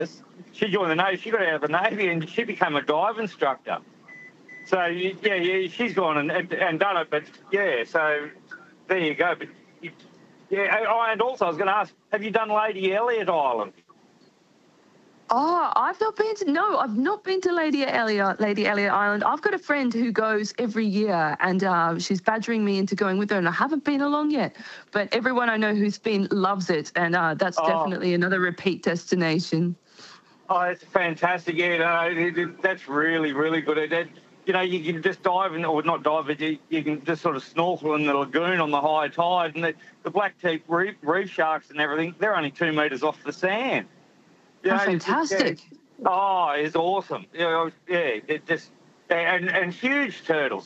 She joined the Navy. She got out of the Navy and she became a dive instructor. So, yeah, she's gone and done it. But, yeah, so there you go. But, and also I was going to ask, have you done Lady Elliot Island? Oh, I've not been to Lady Elliot Island. I've got a friend who goes every year and she's badgering me into going with her and I haven't been along yet. But everyone I know who's been loves it and that's definitely another repeat destination. Oh, it's fantastic. Yeah, that's really, really good. You can just dive in, or not dive, but you can just sort of snorkel in the lagoon on the high tide. And the black teeth reef sharks and everything, they're only 2 metres off the sand. Fantastic. It's awesome. It just and huge turtles.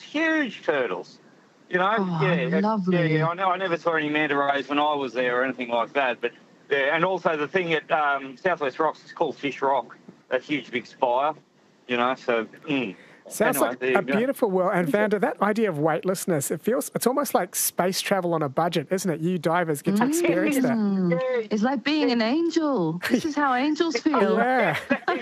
Lovely. Yeah, I know. I never saw any manta rays when I was there or anything like that. But and also the thing at Southwest Rocks is called Fish Rock, that huge big spire. So. Sounds like a beautiful world. And Vanda, that idea of weightlessness, it's almost like space travel on a budget, isn't it? You divers get to experience that. It's like being an angel. This is how angels feel. Yeah.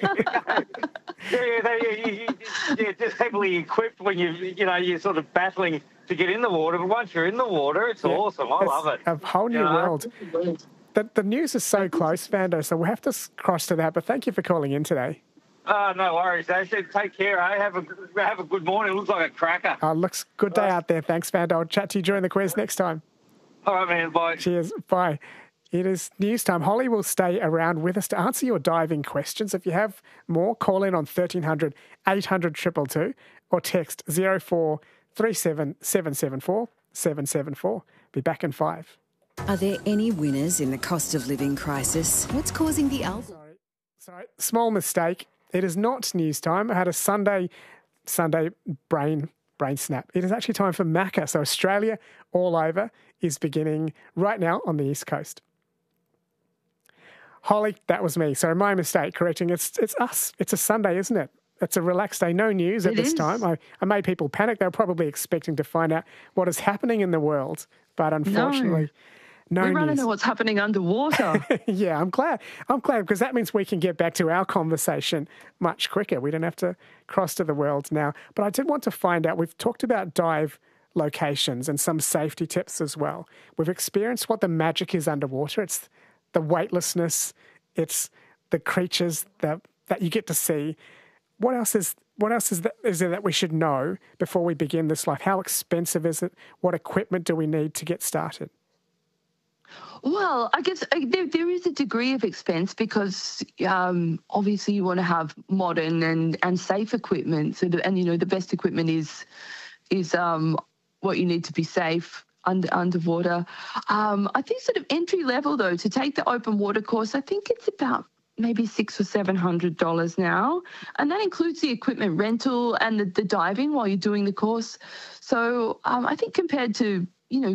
You're just heavily equipped when you're sort of battling to get in the water. But once you're in the water, it's awesome. I love it. A whole new world. The news is so close, Vanda, so we'll have to cross to that. But thank you for calling in today. No worries, Ashley. Take care, eh? Have a good morning. It looks like a cracker. Looks good day out there. Thanks, Vanda. I'll chat to you during the quiz next time. All right, man. Bye. Cheers. Bye. It is news time. Holly will stay around with us to answer your diving questions. If you have more, call in on 1300 800 222 or text 0437 774 774. Be back in 5. Are there any winners in the cost of living crisis? What's causing the alpha? Sorry. Small mistake. It is not news time. I had a Sunday brain snap. It is actually time for Macca. So Australia all over is beginning right now on the East Coast. Holly, that was me. Sorry, my mistake. Correcting. It's us. It's a Sunday, isn't it? It's a relaxed day. No news at this time. I made people panic. They were probably expecting to find out what is happening in the world. But unfortunately... No we want to know what's happening underwater. Yeah, I'm glad because that means we can get back to our conversation much quicker. We don't have to cross to the world now. But I did want to find out, we've talked about dive locations and some safety tips as well. We've experienced what the magic is underwater. It's the weightlessness. It's the creatures that you get to see. What else is there that we should know before we begin this life? How expensive is it? What equipment do we need to get started? Well, I guess there is a degree of expense because obviously you want to have modern and safe equipment. So the best equipment is what you need to be safe underwater. I think sort of entry level though, to take the open water course, I think it's about maybe $600 or $700 now, and that includes the equipment rental and the diving while you're doing the course. So I think compared to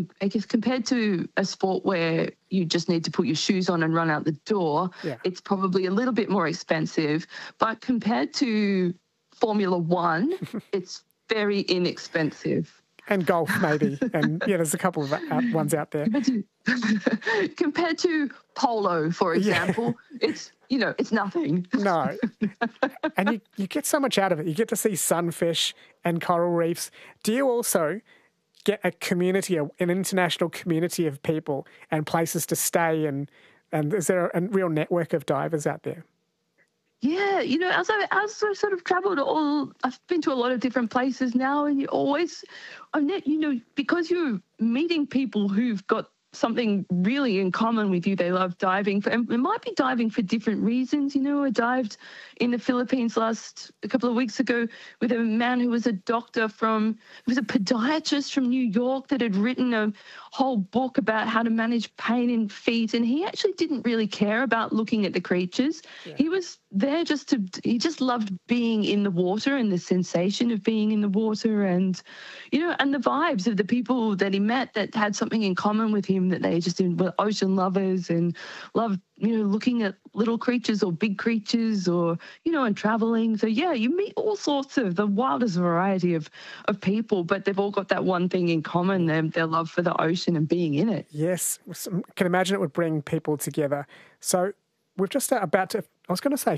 a sport where you just need to put your shoes on and run out the door, it's probably a little bit more expensive. But compared to Formula One, it's very inexpensive. And golf, maybe. And, there's a couple of ones out there. Compared to polo, for example, it's nothing. No. And you get so much out of it. You get to see sunfish and coral reefs. Do you also get a community, an international community of people and places to stay, and is there a real network of divers out there? Yeah, as I've sort of travelled I've been to a lot of different places now, and you always, because you're meeting people who've got something really in common with you. They love diving. And it might be diving for different reasons. I dived in the Philippines a couple of weeks ago with a man who was a podiatrist from New York that had written a whole book about how to manage pain in feet. And he actually didn't really care about looking at the creatures. Yeah. He was there he just loved being in the water and the sensation of being in the water and the vibes of the people that he met that had something in common with him, that they just were ocean lovers and loved, looking at little creatures or big creatures or, and traveling. So, yeah, you meet all sorts of the wildest variety of people, but they've all got that one thing in common, their love for the ocean and being in it. Yes, I can imagine it would bring people together. So we're just about to I was going to say